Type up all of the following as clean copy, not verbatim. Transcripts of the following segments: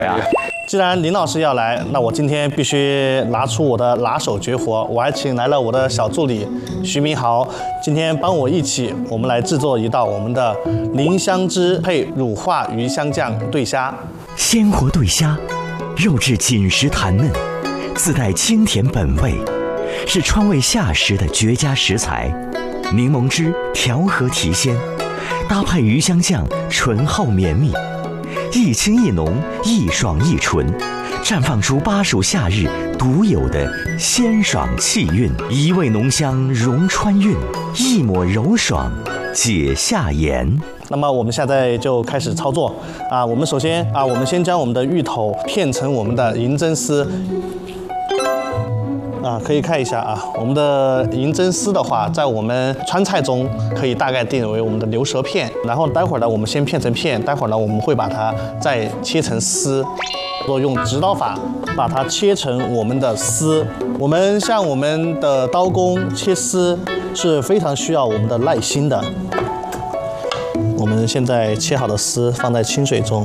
呀。 既然林老师要来，那我今天必须拿出我的拿手绝活。我还请来了我的小助理徐明豪，今天帮我一起，我们来制作一道我们的林香枝配乳化鱼香酱对虾。 鲜活对虾，肉质紧实弹嫩，自带清甜本味，是川味夏食的绝佳食材。柠檬汁调和提鲜，搭配鱼香酱醇厚绵密。一清一浓，一爽一纯，绽放出巴蜀夏日独有的鲜爽气韵，一味浓香融川韵，一抹柔爽解夏炎。 那么我们现在就开始操作啊！我们首先啊，我们先将我们的芋头片成我们的银针丝。可以看一下啊，我们的银针丝的话，在我们川菜中可以大概定为我们的牛舌片。然后待会儿呢，我们先片成片，待会儿呢，我们会把它再切成丝，用直刀法把它切成我们的丝。我们像我们的刀工切丝是非常需要我们的耐心的。我们现在切好的丝放在清水中。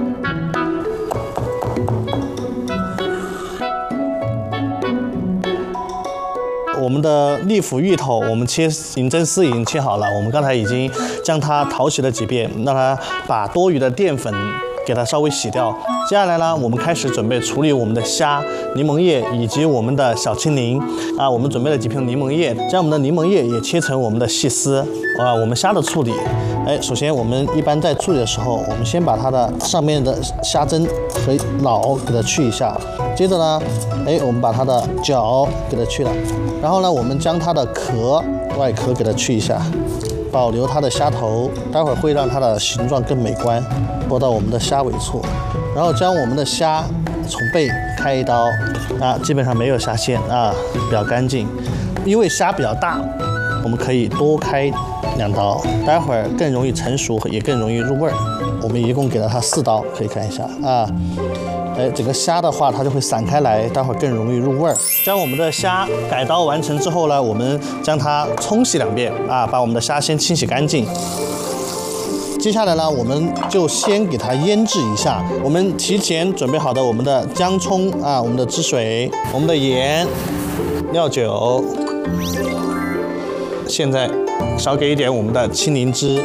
我们的利府芋头，我们切银针丝已经切好了。我们刚才已经将它淘洗了几遍，让它把多余的淀粉给它稍微洗掉。接下来呢，我们开始准备处理我们的虾、柠檬叶以及我们的小青柠。我们准备了几片柠檬叶，将我们的柠檬叶也切成我们的细丝。我们虾的处理，首先我们一般在处理的时候，我们先把它的上面的虾胗和脑给它去一下，接着呢，我们把它的脚给它去了，然后呢，我们将它的外壳给它去一下，保留它的虾头，待会儿会让它的形状更美观。拖到我们的虾尾处，然后将我们的虾从背开一刀，基本上没有虾线比较干净。因为虾比较大，我们可以多开2刀，待会儿更容易成熟，也更容易入味儿。我们一共给了它4刀，可以看一下整个虾的话它就会散开来，待会儿更容易入味儿。将我们的虾改刀完成之后呢，我们将它冲洗2遍把我们的虾先清洗干净。接下来呢，我们就先给它腌制一下。我们提前准备好的我们的姜葱我们的汁水、我们的盐、料酒，现在少给一点我们的青柠汁。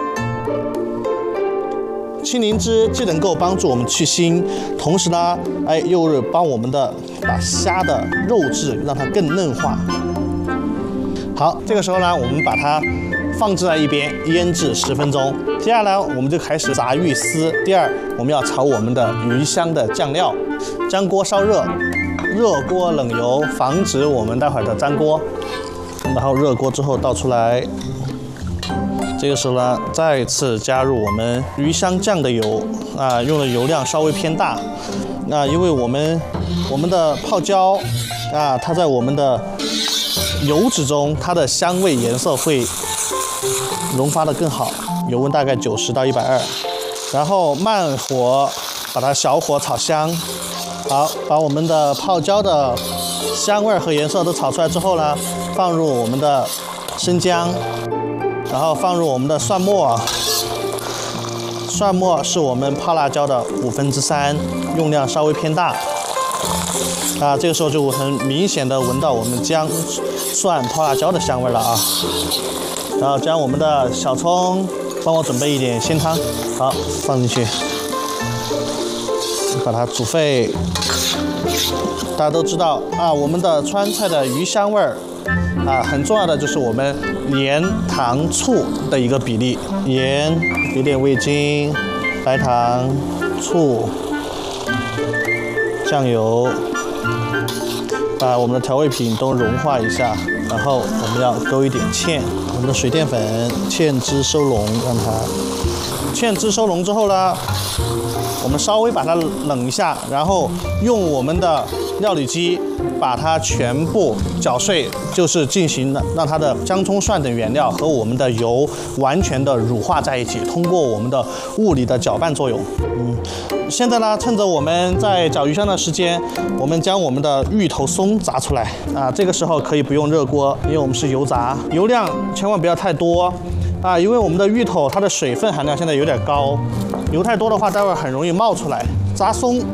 青柠汁既能够帮助我们去腥，同时呢，又是帮我们把虾的肉质让它更嫩化。好，这个时候呢，我们把它放置在一边腌制10分钟。接下来我们就开始炸芋丝。第二，我们要炒我们的鱼香的酱料。将锅烧热，热锅冷油，防止我们待会儿的粘锅。然后热锅之后倒出来。这个时候呢，再次加入我们鱼香酱的油用的油量稍微偏大。因为我们的泡椒它在我们的油脂中，它的香味颜色会融发的更好。油温大概90到120，然后慢火把它小火炒香。好，把我们的泡椒的香味和颜色都炒出来之后呢，放入我们的生姜，然后放入我们的蒜末。蒜末是我们泡辣椒的3/5，用量稍微偏大。这个时候就很明显的闻到我们姜、蒜、泡辣椒的香味了然后将我们的小葱，帮我准备一点鲜汤，好，放进去，把它煮沸。大家都知道我们的川菜的鱼香味儿很重要的就是我们盐、糖、醋的一个比例。盐，有点味精、白糖、醋、酱油，把我们的调味品都融化一下。然后我们要勾一点芡，我们的水淀粉，芡汁收拢，让它芡汁收拢之后呢，我们稍微把它冷一下，然后用我们的料理机把它全部搅碎，就是进行让它的姜、葱、蒜等原料和我们的油完全的乳化在一起，通过我们的物理的搅拌作用。现在呢，趁着我们在搅鱼香的时间，我们将我们的芋头松炸出来这个时候可以不用热锅，因为我们是油炸，油量千万不要太多因为我们的芋头它的水分含量现在有点高，油太多的话，待会儿很容易冒出来。 炸松